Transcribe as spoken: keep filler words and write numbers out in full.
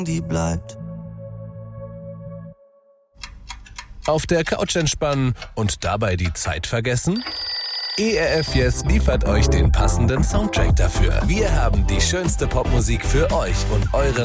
die bleibt. Auf der Couch entspannen und dabei die Zeit vergessen? E R F Yes liefert euch den passenden Soundtrack dafür. Wir haben die schönste Popmusik für euch und eure